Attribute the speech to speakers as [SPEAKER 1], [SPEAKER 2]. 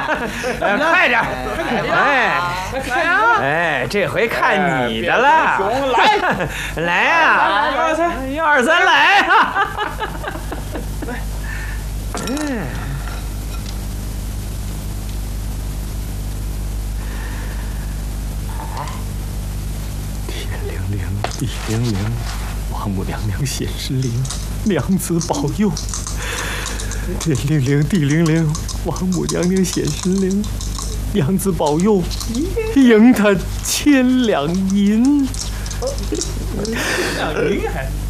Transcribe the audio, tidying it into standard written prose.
[SPEAKER 1] 快点！哎，这回看你的了。来呀！1、2、3，来啊！
[SPEAKER 2] 天灵灵，地灵灵，王母娘娘显神灵，娘子保佑。天灵灵，地灵灵，王母娘娘显神灵，娘子保佑，赢他1000两银。
[SPEAKER 3] 1000两银还。